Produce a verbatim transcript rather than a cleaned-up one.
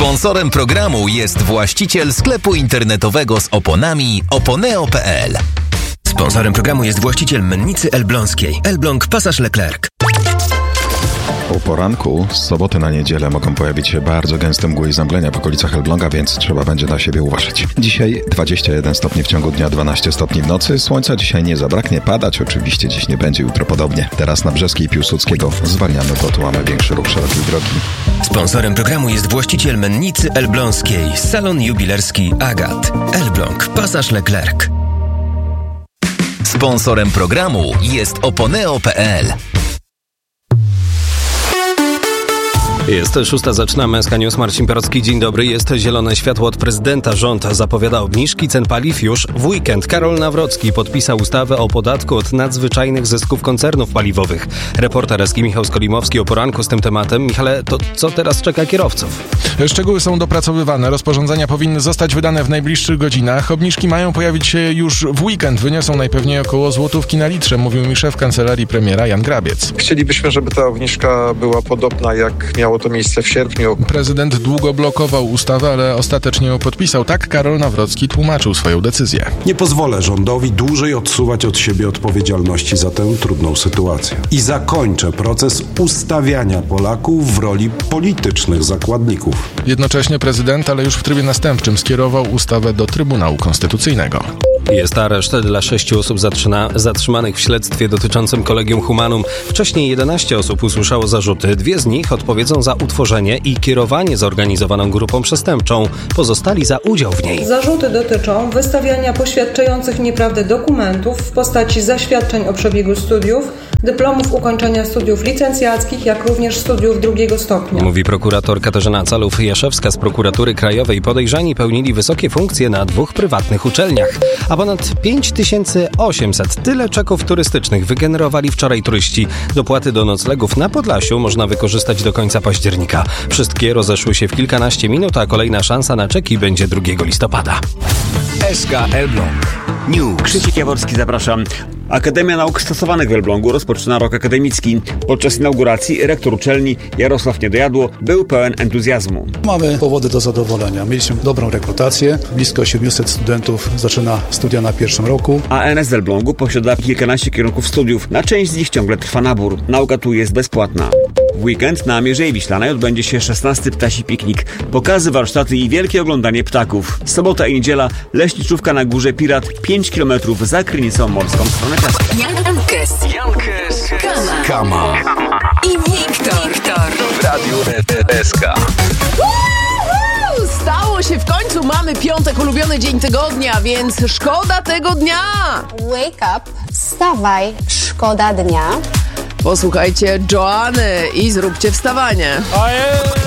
Sponsorem programu jest właściciel sklepu internetowego z oponami oponeo kropka p l. Sponsorem programu jest właściciel mennicy Elbląskiej. Elbląg Pasaż Leclerc. Po poranku z soboty na niedzielę mogą pojawić się bardzo gęste mgły i zamglenia w okolicach Elbląga, więc trzeba będzie na siebie uważać. Dzisiaj dwadzieścia jeden stopni w ciągu dnia, dwanaście stopni w nocy. Słońca dzisiaj nie zabraknie, padać oczywiście dziś nie będzie, jutro podobnie. Teraz na Brzeskiej Piłsudskiego zwalniamy, bo tu mamy większy ruch szerokiej drogi. Sponsorem programu jest właściciel mennicy Elbląskiej. Salon jubilerski Agat. Elbląg Pasaż Leclerc. Sponsorem programu jest oponeo kropka p l. Jest szósta, zaczynamy S K News. Marcin Perocki, dzień dobry. Jest zielone światło od prezydenta. Rząd zapowiada obniżki cen paliw już w weekend. Karol Nawrocki podpisał ustawę o podatku od nadzwyczajnych zysków koncernów paliwowych. Reporter S K Michał Skolimowski o poranku z tym tematem. Michale, to co teraz czeka kierowców? Szczegóły są dopracowywane. Rozporządzenia powinny zostać wydane w najbliższych godzinach. Obniżki mają pojawić się już w weekend. Wyniosą najpewniej około złotówki na litrze, mówił mi szef kancelarii premiera Jan Grabiec. Chcielibyśmy, żeby ta obniżka była podobna, jak miało to miejsce w sierpniu. Prezydent długo blokował ustawę, ale ostatecznie ją podpisał. Tak Karol Nawrocki tłumaczył swoją decyzję. Nie pozwolę rządowi dłużej odsuwać od siebie odpowiedzialności za tę trudną sytuację. I zakończę proces ustawiania Polaków w roli politycznych zakładników. Jednocześnie prezydent, ale już w trybie następczym, skierował ustawę do Trybunału Konstytucyjnego. Jest areszt dla sześciu osób zatrzyma, zatrzymanych w śledztwie dotyczącym Collegium Humanum. Wcześniej jedenaście osób usłyszało zarzuty. Dwie z nich odpowiedzą za utworzenie i kierowanie zorganizowaną grupą przestępczą. Pozostali za udział w niej. Zarzuty dotyczą wystawiania poświadczających nieprawdę dokumentów w postaci zaświadczeń o przebiegu studiów, dyplomów ukończenia studiów licencjackich, jak również studiów drugiego stopnia. Mówi prokurator Katarzyna Calów-Jaszewska z Prokuratury Krajowej. Podejrzani pełnili wysokie funkcje na dwóch prywatnych uczelniach. A ponad pięć tysięcy osiemset tyle czeków turystycznych wygenerowali wczoraj turyści. Dopłaty do noclegów na Podlasiu można wykorzystać do końca października. Wszystkie rozeszły się w kilkanaście minut, a kolejna szansa na czeki będzie drugiego listopada. S K Elbląg News. Krzysiek Jaworski, zapraszam. Akademia Nauk Stosowanych w Elblągu rozpoczyna rok akademicki. Podczas inauguracji rektor uczelni Jarosław Niedojadło był pełen entuzjazmu. Mamy powody do zadowolenia. Mieliśmy dobrą rekrutację. Blisko siedemset studentów zaczyna studia na pierwszym roku. A N S w Elblągu posiada kilkanaście kierunków studiów. Na część z nich ciągle trwa nabór. Nauka tu jest bezpłatna. W weekend na Mierzei Wiślanej odbędzie się szesnasty Ptasi Piknik. Pokazy, warsztaty i wielkie oglądanie ptaków. Sobota i niedziela leśniczówka na Górze Pirat pięć kilometrów za Krynicą Morską w stronę Piasku. Jankes, Jankes, Kama, Kama i Wiktor, Wiktor. w Radiu S K. Stało się w końcu, mamy piątek, ulubiony dzień tygodnia, więc szkoda tego dnia. Wake up, wstawaj, szkoda dnia. Posłuchajcie Joanny i zróbcie wstawanie.